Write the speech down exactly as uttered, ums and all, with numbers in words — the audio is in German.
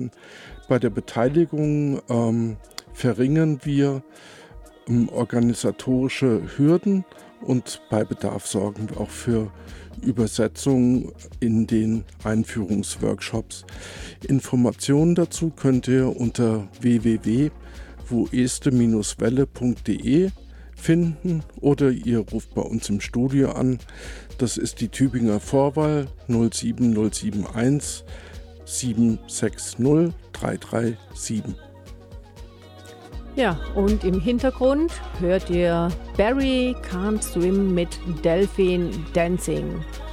denn bei der Beteiligung ähm, verringern wir ähm, organisatorische Hürden und bei Bedarf sorgen wir auch für Übersetzung in den Einführungsworkshops. Informationen dazu könnt ihr unter w w w punkt voeste Bindestrich welle punkt de finden oder ihr ruft bei uns im Studio an. Das ist die Tübinger Vorwahl null sieben null sieben eins sieben sechs null drei drei sieben. Ja, und im Hintergrund hört ihr Barry Can't Swim mit Delphine Dancing.